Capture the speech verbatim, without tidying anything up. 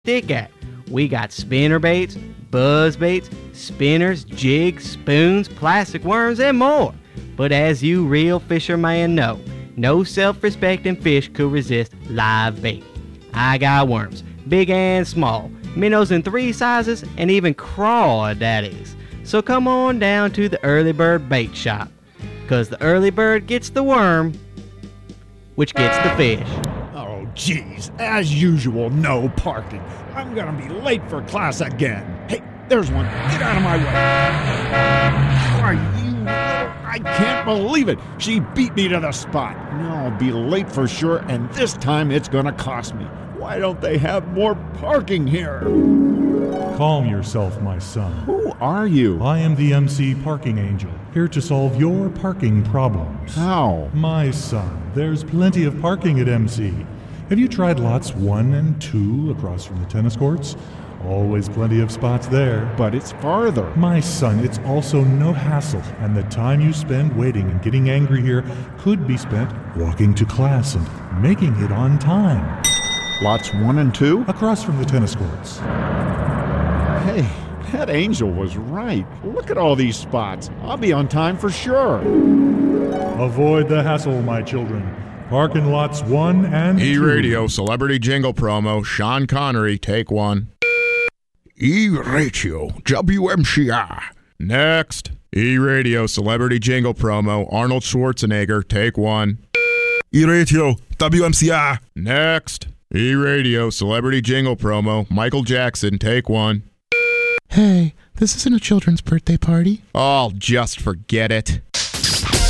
stick at. We got spinner baits, buzz baits, spinners, jigs, spoons, plastic worms, and more. But as you real fishermen know, no self-respecting fish could resist live bait. I got worms, big and small, minnows in three sizes, and even crawdaddies. So come on down to the Early Bird Bait Shop, cause the early bird gets the worm, which gets the fish. Oh, geez. As usual, no parking. I'm gonna be late for class again. Hey, there's one. Get out of my way. Are you... I can't believe it. She beat me to the spot. Now I'll be late for sure, and this time it's gonna cost me. Why don't they have more parking here? Calm yourself, my son. Who are you? I am the M C Parking Angel, here to solve your parking problems. How? My son, there's plenty of parking at M C. Have you tried lots one and two across from the tennis courts? Always plenty of spots there. But it's farther. My son, it's also no hassle, and the time you spend waiting and getting angry here could be spent walking to class and making it on time. Lots one and two? Across from the tennis courts. Hey, that angel was right. Look at all these spots. I'll be on time for sure. Avoid the hassle, my children. Park in lots one and two. E-Radio Celebrity Jingle Promo. Sean Connery, take one. E-Radio W M C I. Next. E-Radio Celebrity Jingle Promo. Arnold Schwarzenegger, take one. E-Radio W M C I. Next. E-Radio Celebrity Jingle Promo. Michael Jackson, take one. Hey, this isn't a children's birthday party. Oh, just forget it.